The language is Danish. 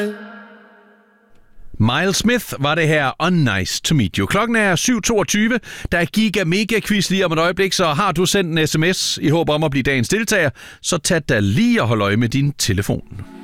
Miles Smith var det her, on Nice to Meet You. Klokken er 7.22. Der er giga mega quiz lige om et øjeblik, så har du sendt en sms i håb om at blive dagens deltager, så tag da lige og hold øje med din telefon.